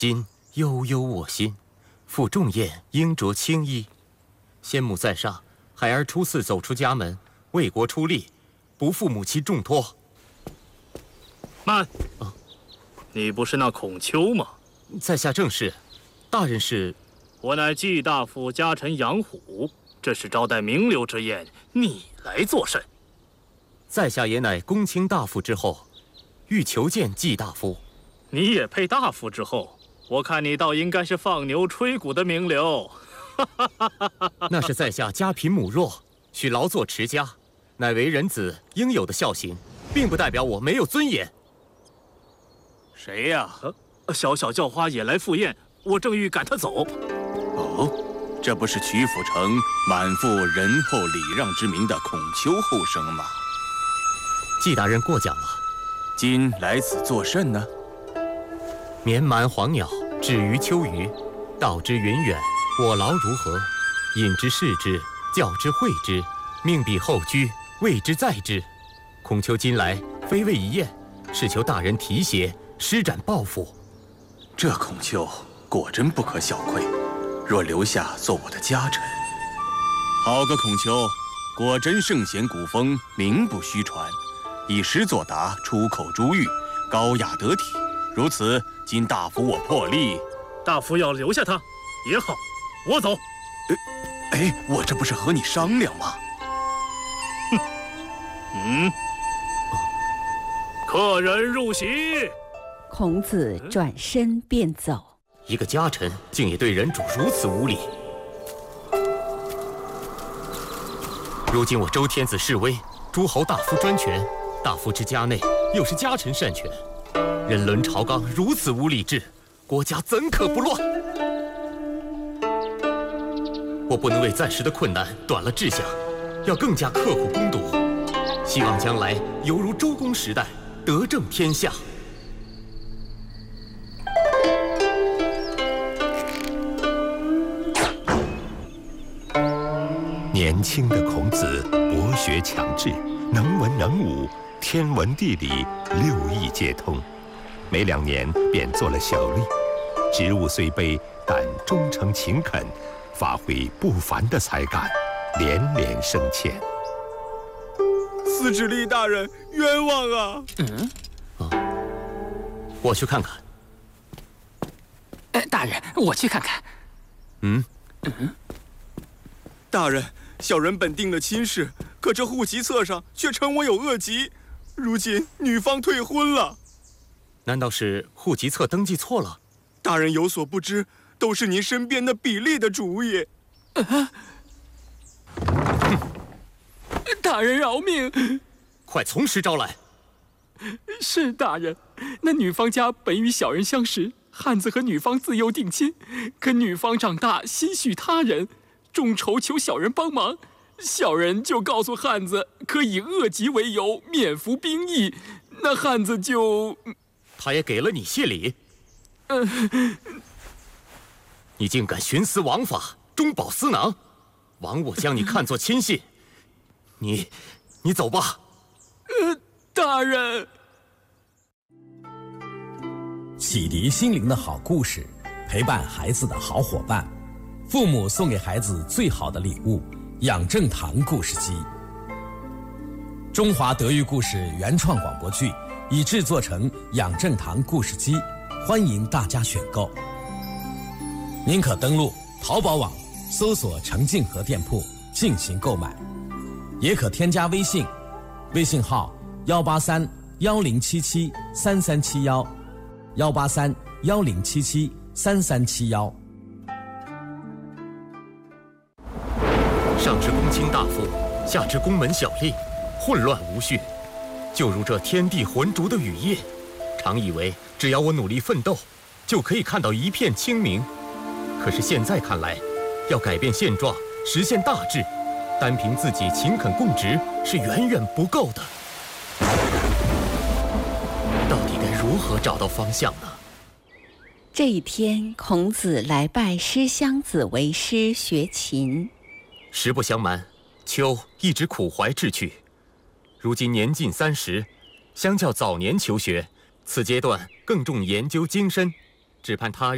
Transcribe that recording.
今悠悠我心，负重雁应着轻衣。先母在上，孩儿初次走出家门，为国出力，不负母亲重托。 慢！你不是那孔丘吗？ 在下正是。大人是？ 我乃季大夫家臣杨虎，这是招待名流之宴，你来作甚？ 在下也乃公卿大夫之后，欲求见季大夫。 你也配大夫之后？我看你倒应该是放牛吹鼓的名流。 那是在下家贫母弱，需劳作持家，乃为人子应有的孝行，并不代表我没有尊严。 谁呀？小小叫花也来赴宴，我正欲赶他走。 哦，这不是曲阜城满腹仁厚礼让之名的孔丘后生吗？ 季大人过奖了。 今来此作甚呢？ 绵蛮黄鸟，止于秋鱼。道之云远，我劳如何？引之视之，教之诲之，命彼后居，谓之在之。孔丘今来，非为一宴，是求大人提携，施展抱负。 这孔丘果真不可小窥，若留下做我的家臣，好个孔丘，果真圣贤古风，名不虚传。以诗作答，出口珠玉，高雅得体。如此，今大夫我破例， 大夫要留下他也好，我走。 我这不是和你商量吗？ 客人入席。 孔子转身便走。 一个家臣竟也对人主如此无礼。如今我周天子示威，诸侯大夫专权，大夫之家内又是家臣擅权，人伦朝纲如此无礼制，国家怎可不乱？我不能为暂时的困难短了志向，要更加刻苦攻读，希望将来犹如周公时代，得正天下。 年轻的孔子博学强志，能文能武，天文地理6艺皆通，没2年便做了小吏。职务虽卑，但忠诚勤恳，发挥不凡的才干，连连升迁。 司旨吏大人，冤枉啊！ 我去看看。 大人，我去看看。 大人，小人本定了亲事，可这户籍册上却称我有恶疾，如今女方退婚了。 难道是户籍册登记错了？ 大人有所不知，都是您身边的比利的主意。 大人饶命！ 快从实招来。 是大人，那女方家本与小人相识，汉子和女方自幼定亲，可女方长大心绪他人，众筹求小人帮忙，小人就告诉汉子可以恶疾为由免服兵役，那汉子就…… 他也给了你谢礼。你竟敢徇私枉法，中饱私囊，枉我将你看作亲信。你走吧。 大人。 启迪心灵的好故事，陪伴孩子的好伙伴，父母送给孩子最好的礼物——养正堂故事机。中华德育故事原创广播剧已制作成养正堂故事机，欢迎大家选购。您可登录淘宝网搜索程静和店铺进行购买，也可添加微信，微信号183-1077-3371，183-1077-3371。 上至公卿大夫，下至宫门小吏，混乱无序，就如这天地浑浊的雨夜。常以为只要我努力奋斗，就可以看到一片清明。可是现在看来，要改变现状，实现大治，单凭自己勤恳供职是远远不够的。到底该如何找到方向呢？ 这一天，孔子来拜师襄子为师学琴。 实不相瞒，丘一直苦怀志趣，如今年近30，相较早年求学，此阶段更重研究精深，只盼他日